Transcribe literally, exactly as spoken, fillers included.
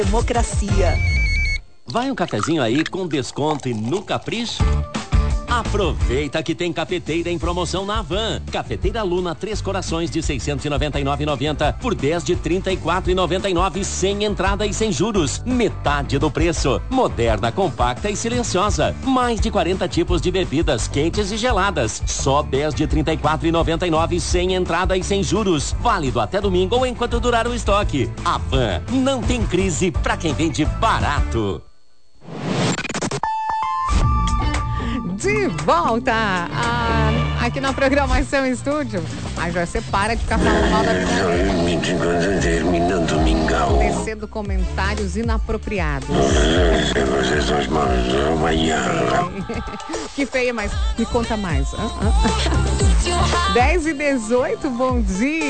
Democracia. Vai um cafezinho aí com desconto e no capricho? Aproveita que tem cafeteira em promoção na Havan. Cafeteira Luna Três Corações de seiscentos e noventa e nove reais e noventa centavos por dez de trinta e quatro reais e noventa e nove centavos sem entrada e sem juros. Metade do preço. Moderna, compacta e silenciosa. Mais de quarenta tipos de bebidas quentes e geladas. Só dez de trinta e quatro reais e noventa e nove centavos sem entrada e sem juros. Válido até domingo ou enquanto durar o estoque. Havan, não tem crise pra quem vende barato. De volta a, aqui na programação Estúdio. Mas você para de ficar falando mal da vida. Terminando mingau. Tecendo comentários inapropriados. Que feia, mas me conta mais. dez e dezoito, bom dia.